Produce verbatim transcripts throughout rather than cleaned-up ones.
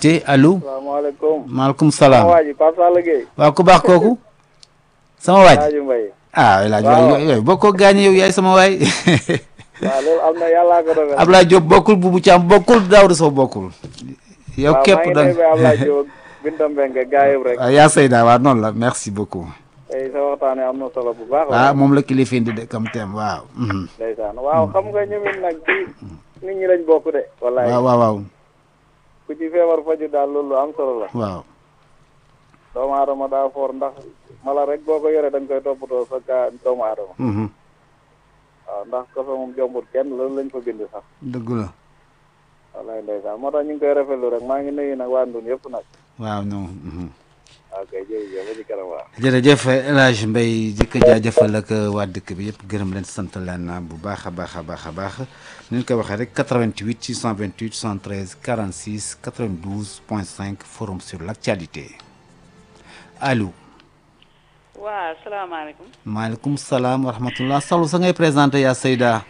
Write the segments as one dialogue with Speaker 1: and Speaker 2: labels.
Speaker 1: invité allo.
Speaker 2: salaamaaleykum.
Speaker 1: maaleykum salaam.
Speaker 2: sama waa ji Pape Sall Gueye.
Speaker 1: waaw ku baax kooku. sama waay.
Speaker 2: Alaaji Mbaye.
Speaker 1: ah El Hadj
Speaker 2: waaw
Speaker 1: waay yooyu bokkoo gaañ yow yaay sama waay.
Speaker 2: waaw loolu am na yàllaa ko dogal.
Speaker 1: Ablaye Diop bokkul Boubou Thiam bokkul Daouda Sow bokkul. yow képp da
Speaker 2: waaw maa ngi lay Ablaye Diop Binta Mbengue gaa yëpp rek.
Speaker 1: waaw yaa Seyda waaw noonu la merci beaucoup.
Speaker 2: tey sa waxtaan am na solo bu baax.
Speaker 1: waaw moom la kilifa indi de comme thème waaw.
Speaker 2: ndeysaan waaw xam nga ñoom nag ci nit ñi lañ bokk de. wallaay
Speaker 1: waaw waaw waaw.
Speaker 2: ku ci feebar faju daal loolu lu am solo la.
Speaker 1: waaw.
Speaker 2: doomu aadama daa foor ndax mala rek boo ko yoree da nga koy toppatoo sa kaa doomu aadama. waaw ndax ko fa moom jombut kenn loolu lañ fa bind sax.
Speaker 1: dëgg la.
Speaker 2: wallaay ndeysaan moo tax ñu ngi koy rafetlu rek maa ngi nuyu nag waa Ndun yëpp nag.
Speaker 1: waaw non.
Speaker 2: waaw kay jërëjëf ba ci kanam waaw.
Speaker 1: jërëjëf El Hadj Mbaye di ko jaajëfal ak waa dëkk bi yëpp gërëm leen sant leen bu baax a baax a baax a baax ni ñu ko waxee rek quatre-vingt-huit six cent vingt-huit soixante-treize quarante-six quatre-vingt-douze point cinq forum sur l'actualité allo.
Speaker 3: waaw salaamaaleykum.
Speaker 1: maaleykum salaam wa rahmatullah Sallou sa ngay présenté yaa Seyda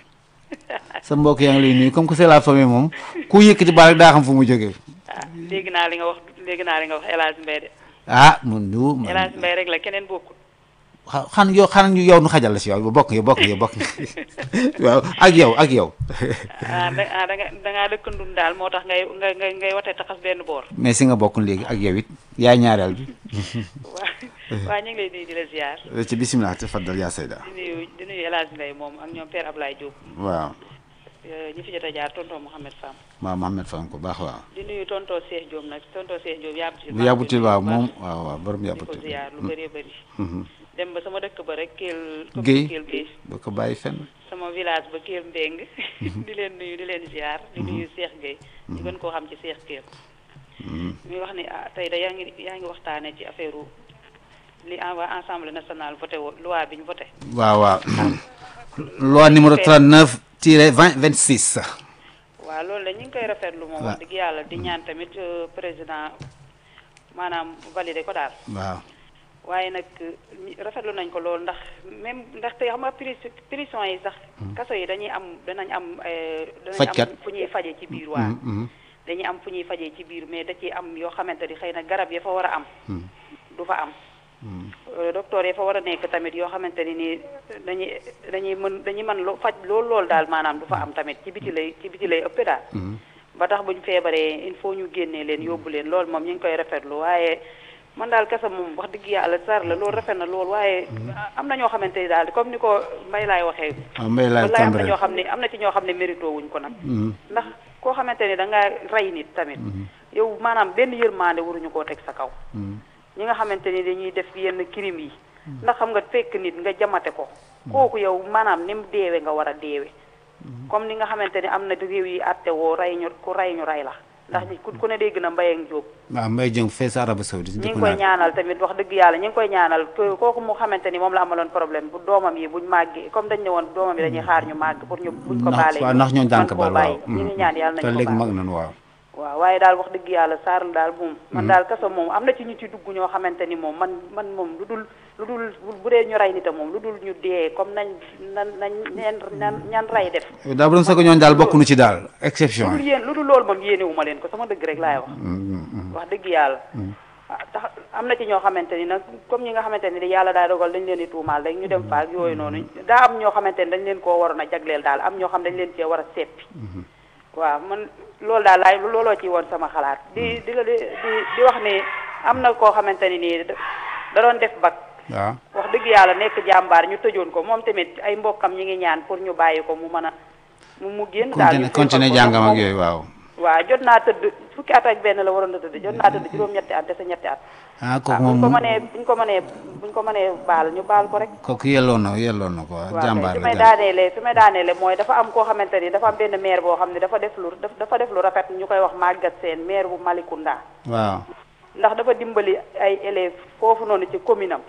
Speaker 1: sa mbokk yaa ngi lay nuyu comme que c'est la famille moom ku yëkkati baal rek daa xam fu mu jógee.
Speaker 3: ah dégg naa li nga wax dégg naa li nga wax El Hadj Mbaye de.
Speaker 1: ah mun du.
Speaker 3: El Hadj Mbaye rek la keneen bokkul.
Speaker 1: xa xan yow xanaa ñu yow nu xajal la si yow bokk yow bokk yow bokk waaw ak yow ak yow.
Speaker 3: ah da ah da nga da ngaa dëkk Ndun daal moo tax ngay ngay ngay watee taxas benn boor.
Speaker 1: mais si nga bokk léegi ak yow it yaay ñaareel bi.
Speaker 3: waaw waaw ñu ngi lay nuyu di la ziar.
Speaker 1: ci bisimilah tafaddal yaa Seyda.
Speaker 3: di nuyu di nuyu El Hadj Mbaye moom ak ñoom Père Ablaye Diop.
Speaker 1: waaw.
Speaker 3: ñi fi jot a jaar tonton Mouhamed Fam.
Speaker 1: waaw Mouhamed Fam ko baax waaw.
Speaker 3: di nuyu tonton Cheikh Diop nag tonton Cheikh Diop yàbbutil.
Speaker 1: bu yàbbutil waaw moom waaw waaw borom yàbbutil.
Speaker 3: di ko ziar lu bëree bëri. dem ba sama dëkk ba rek Kell.
Speaker 1: Guèye
Speaker 3: Kell Guèye.
Speaker 1: ba ko bàyyi fenn.
Speaker 3: sama village ba Kell Mbeng di leen nuyu di leen ziar. di nuyu Cheikh Guèye. ñu gën koo xam ci Cheikh Kell. muy wax ni ah tey da yaa ngi yaa ngi waxtaanee ci affaire li en waa Assemblée nationale voté woo loi bi ñu voté.
Speaker 1: waaw waaw. loi numéro trente-neuf tiré vingt vingt-six.
Speaker 3: waaw loolu la ñu ngi koy rafetlu moom. wax dëgg yàlla di ñaan tamit président maanaam validé ko daal.
Speaker 1: waaw.
Speaker 3: waaye nag rafetlu nañ ko loolu ndax même ndax tey xam nga prison yi sax. kaso yi dañuy am danañ am. danañ am fu ñuy faje ci biir waa. dañuy am fu ñuy fajee ci biir mais da ciy am yoo xamante ni xëy na garab ya fa war a am. du fa am. docteur ya fa war a nekk tamit yoo xamante ni nii dañuy dañuy mën dañuy mën loo faj loolu loolu daal maanaam du fa am tamit ci biti lay ci biti lay ëpp daal. ba tax bu ñu feebaree il faut ñu génnee leen yóbbu leen loolu moom ñu ngi koy rafetlu waaye man daal kese moom wax dëgg yàlla sar la loolu rafet na loolu waaye am na ñoo xamante ni daal comme ni ko Mbaye laay waxee.
Speaker 1: waaw Mbaye laay
Speaker 3: wallaay am na ñoo xam ne am na ci ñoo xam ne mérito wuñ ko nag. ndax koo xamante ni da ngaa rey nit tamit. yow maanaam benn yërmande waruñu koo teg sa kaw. ñi nga xamante ni dañuy def yenn crime yi. ndax xam nga fekk nit nga jamate ko. kooku yow maanaam ni mu deewe nga war a deewe. comme ni nga xamante ni am na réew yi àtte woo rey ñu ku rey ñu rey la ndax ku ku ne dégg na Mbaye ak Diop.
Speaker 1: waaw Mbaye Diop fee sa Arabie Saoudite.
Speaker 3: ñi ngi koy ñaanal tamit wax dëgg yàlla ñi ngi koy ñaanal kooku mu xamante ni moom la amaloon problème bu doomam yi buñ màggee comme dañ ne woon doomam yi dañuy xaar ñu màgg pour ñu buñ ko baalee.
Speaker 1: waaw ndax ñoo daan ko baal waaw
Speaker 3: ñu ngi ñaan yàlla nañ ko baal
Speaker 1: te léegi mag nañu waaw.
Speaker 3: waaw waaye daal wax dëgg yàlla saarl daal moom man daal kaso moom am na ci ñu ci dugg ñoo xamante ni moom man man moom lu dul lu dul bu dee ñu rey nita moom lu dul ñu dee comme nañ nan nañ neen nan ñan rey def
Speaker 1: daa bu doon sa ko ñoon daal bokk nu ci daal exception
Speaker 3: lu dul yéen lu dul loolu moom yéene wu ma leen ko sama dëgg rek laay wax wax dëgg yàlla tax am na ci ñoo xamante ni nag comme ñi nga xamante ni yàlla daa dogal dañ leen di tuumaal rek ñu dem faak yooyu noonu daa am ñoo xamante ni dañ leen koo waroon a jagleel daal am ñoo xam dañ leen cee war a seppi waaw man loolu daal laay looloo ci woon sama xalaat di di di di wax ni am na koo xamante ni nii da doon def bac
Speaker 1: waaw
Speaker 3: wax dëgg yàlla nekk jàmbaar ñu tëjoon ko moom tamit ay mbokkam ñi ngi ñaan pour ñu bàyyi ko mu mën a mu mu génn daal ñu
Speaker 1: continuer jàngam ak yooyu waaw
Speaker 3: waaw jot naa tëdd fukki at ak benn la waroon a tëdd jot naa tëdd juróom-ñetti at dese ñetti at
Speaker 1: ah kooku moom
Speaker 3: buñ ko mënee buñ ko mënee buñ ko mënee baal ñu baal ko rek
Speaker 1: kooku yelloon na yelloon na ko jàmbaar
Speaker 3: fi
Speaker 1: la
Speaker 3: may daaneele fi may daaneele mooy dafa am koo xamante ni dafa am benn maire boo xam ne dafa def lu dafa def lu rafet ñu koy wax Maguette Sène maire bu Malicounda
Speaker 1: waaw
Speaker 3: ndax dafa dimbali ay élèves foofu noonu ci commune am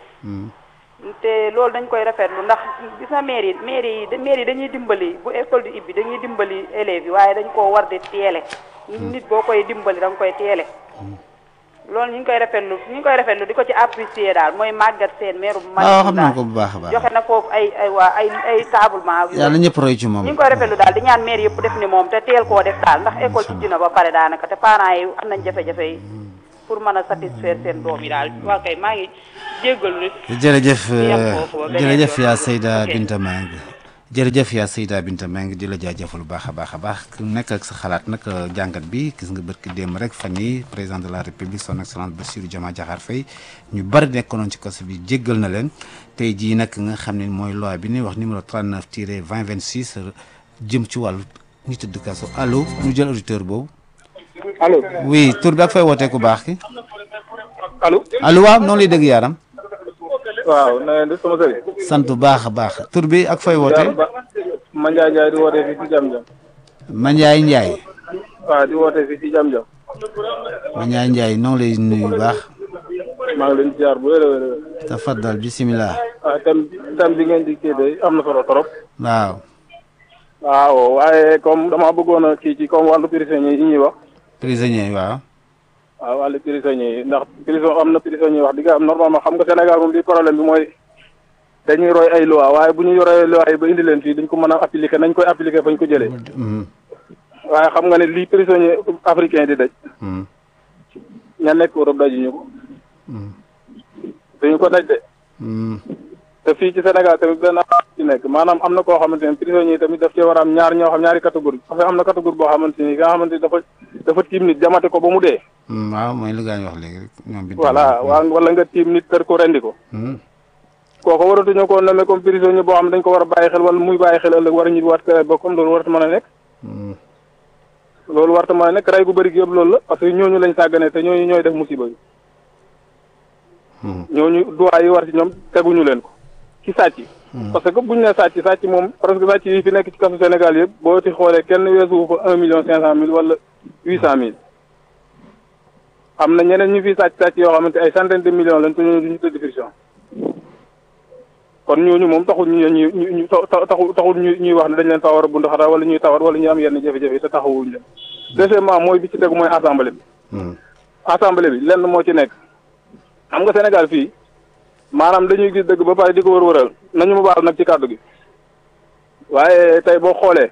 Speaker 3: te loolu dañ koy rafetlu ndax gis na maire yi maire yi maire yi dañuy dimbali bu école di ibbi dañuy dimbali élèves yi waaye dañ koo war di teele nit boo koy dimbali da nga koy teele loolu ñu ngi koy rafetlu ñu ngi koy rafetlu di ko ci apprécier daal mooy màggat seen meeru
Speaker 1: waaw xam naa ko bu baax a baax
Speaker 3: joxe na foofu ay ay waa ay ay tablement
Speaker 1: yàlla ñëpp roy ci moom
Speaker 3: ñu ngi koy rafetlu daal di ñaan maire yëpp def ni moom te teel koo def daal ndax école tijji na ba pare daanaka te parents yi am nañ jafe-jafe yi pour mën a satisfaire seen doom yi daal waa kay maa ngi jéggalu
Speaker 1: jërëjëf jërëjëf yaa Seyda Binta Meng jërëjëf yaa Seyda Binta Meng di la jaajëfal bu baax a baax a baax ku nekk ak sa xalaat nag jàngat bi gis nga bët ki démb rek fan yi président de la république son excellence Bassirou Diomaye Diakhar Faye ñu bari nekkoon ci kaso bi jéggal na leen tey jii nag nga xam ne mooy loi bi ñuy wax numéro trente-neuf tiret vingt vingt-six jëm ci wàllu ñu tëdd kaso allo ñu jël auditeur boobu.
Speaker 2: allo
Speaker 1: oui tur bi ak fay wootee ku baax ki.
Speaker 2: allo
Speaker 1: allo waaw noonu lay dégg yaram.
Speaker 2: waaw na ngeen def sama sëriñ.
Speaker 1: sant bu baax a baax tur bi ak fay wootee.
Speaker 2: Mandiaye Ndiaye di wootee fii ci Jam Jam.
Speaker 1: Mandiaye Ndiaye.
Speaker 2: waaw di wootee fii ci Jam Jam.
Speaker 1: Mandiaye Ndiaye noonu lay nuyu bu baax.
Speaker 2: maa ngi leen di ziar bu wér a wér a wér.
Speaker 1: tafaddal bisimilah.
Speaker 2: waaw thème thème bi ngeen di kii de am na solo trop.
Speaker 1: waaw.
Speaker 2: waaw waaye comme dama bëggoon a kii ci comme wàllu prisonniers yi ñuy wax.
Speaker 1: prisonniers waaw.
Speaker 2: waaw wàllu prisonniers yi ndax prison am na prisonniers wax dëgg am normalement xam nga Sénégal moom li problème bi mooy dañuy roy ay loi waaye bu ñu yoree loi yi ba indi leen fii dañ ko mën a appliquer nañ koy appliquer fañ ko jëlee. waaye xam nga ne lii prisonnier africain di daj. ña nekk Europe dajuñu ko. dañu ko daj de. te fii ci Sénégal tamit benn ci nekk maanaam am na koo xamante ne prisonniers yi tamit daf cee war a am ñaar ñoo xam ñaari catégorie parce que am na catégorie boo xamante ni nga xamante ni dafa dafa tiim nit jamate ko ba mu dee.
Speaker 1: waaw mooy li nga wax léegi rek ñoom bi.
Speaker 2: voilà waa wala nga tiim nit kër ko rendi ko. kooku waratuñu ko nommé comme prisonnier boo xam ne dañ ko war a bàyyi xel wala muy bàyyi xel ëllëg war a ñibbiwaat kër ba comme loolu waratu mën a nekk. loolu waratu mën a nekk rey gu bëri gi yëpp loolu la parce que ñooñu lañ sàgganee te ñooñu ñooy def musiba yi. ñooñu droit yi war ci ñoom teguñu leen ko ci sàcc. parce que buñ ne sàcc sàcc moom presque sàcc yi fi nekk ci kasu Sénégal yëpp boo ci xoolee kenn weesu fa un million cinq cent mille wala huit cent mille. am na ñeneen ñu fi sàcc sàcc yoo xamante ay centaine de millions lañ te ñooñu duñu tëdd prison kon ñooñu moom taxul ñu ñu ñu taxul taxul ñu ñuy wax ne dañ leen tawar bu ndax wala ñuy tawar wala ñuy am yenn jafe-jafe te taxawuñ leen. deuxièmement mooy bi ci tegu mooy assemblée bi. assemblée bi lenn moo ci nekk. xam nga Sénégal fii maanaam dañuy gis dëgg ba pare di ko wër-wëral nañu ma baal nag ci kàddu gi waaye tey boo xoolee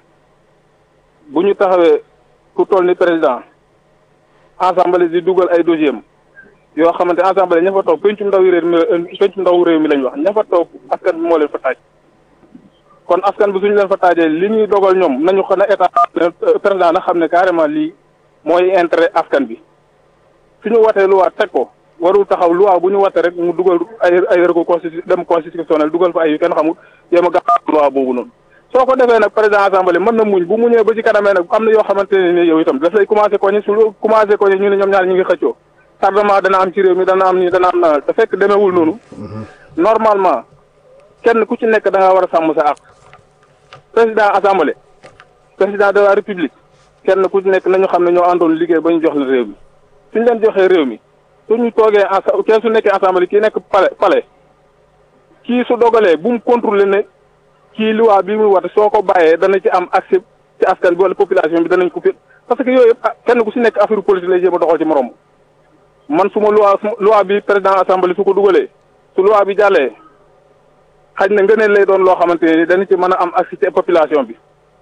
Speaker 2: bu ñu taxawee ku toll ni président assemblée di dugal ay dossier am yoo xamante assemblée ña fa toog pencum ndaw réew mi pencum ndaw réew mi lañ wax ña fa toog askan bi moo leen fa taaj kon askan bi suñu leen fa taajee li ñuy dogal ñoom nañu xam ne état président na xam ne carrément lii mooy intérêt askan bi suñu watee lu waa teg ko warul taxaw loi bu ñu wate rek mu dugal ay ay recours constitu dem constitutionnel dugal fa ay yu kenn xamul yéem a gàllankoor loi boobu noonu. soo ko defee nag président assemblée mën na muñ bu muñee ba ci kanamee nag am na yoo xamante ne ni yow itam daf lay commencé koñe su commencé koñe ñu ne ñoom ñaar ñu ngi xëccoo tardement dana am ci réew mi dana am nii dana am na te fekk demeewul noonu. normalement kenn ku ci nekk da ngaa war a sàmm sa àq. président assemblée président de la république kenn ku ci nekk nañu xam ne ñoo àndoon liggéey ba ñu jox la réew mi suñ leen joxee réew mi. suñu toogee en kenn su nekkee assemblée kii nekk palais palais kii su dogalee bu mu contrôler ne kii loi bi muy wate soo ko bàyyee dana ci am accès ci askan bi wala population bi danañ ko fi parce que yooyu yëpp kenn ku si nekk affaire politique lay jéem a doxal ci morom man su ma loi loi bi président assemblée su ko dugalee su loi bi jàllee xaj na ngëneel lay doon loo xamante ne ni dana ci mën a am accès ci population bi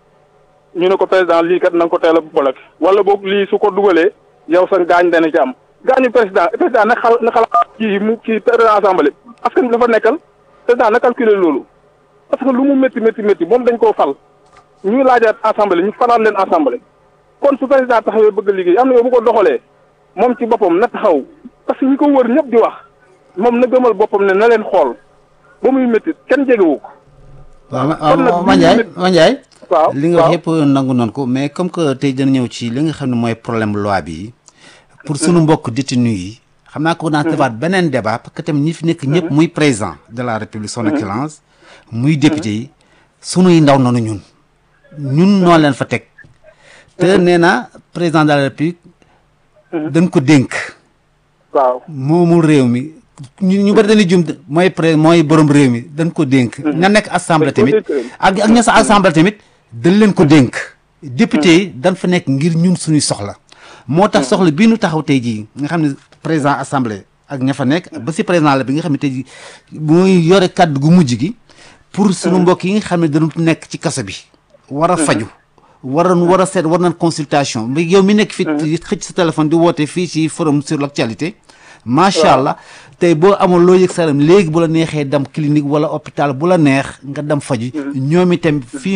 Speaker 2: ñu ne ko président lii kat na nga ko teel a bloqué wala boog lii su ko dugalee yow sa gaañ dana ci am. gaañu président président na xal na xalaat kii mu kii président assemblée askan bi dafa nekkal président na calculer loolu parce que lu mu métti métti métti moom dañ koo fal ñuy laajaat assemblée ñu falaat leen assemblée kon su président taxawee bëgg a liggéey am na yow bu ko doxalee moom ci boppam na taxaw parce que ñi ko wër ñëpp di wax moom na gëmal boppam ne na leen xool ba muy métti kenn jegewu ko.
Speaker 1: waaw Mandiaye Mandiaye
Speaker 2: waaw
Speaker 1: li nga wax yëpp nangu noonu ko mais comme que tey dana ñëw ci li nga xam ne mooy problème loi bi. pour sunu mbokk détenu yi xam naa ko naa defaat beneen débat parce que tamit ñi fi nekk ñëpp muy président de la république son excellence muy député yi sunuy ndaw noonu ñun ñun noo leen fa teg te nee na président de la république dañ ko dénk
Speaker 2: waaw
Speaker 1: moomul réew mi ñu ñu bëri dañuy jum mooy pré mooy borom réew mi dañ ko dénk ña nekk assemblée tamit ak ak ña sa assemblée tamit dañ leen ko dénk député yi dañ fa nekk ngir ñun suñuy soxla moo tax soxla bii nu taxaw tey jii nga xam ne président assemblée ak ña fa nekk ba si président la bi nga xam ne tey jii muy yore kàddu gu mujj gi pour sunu mbokk yi nga xam ne dañu nekk ci kaso bi war a faju waroon war a seet war nañ consultation mais yow mi nekk fii xëcc sa téléphone di woote fii ci forum sur l'actualité macha allah tey boo amoon loo yëg saram léegi bu la neexee dem clinique wala hôpital bu la neex nga dem faju ñoom itam fii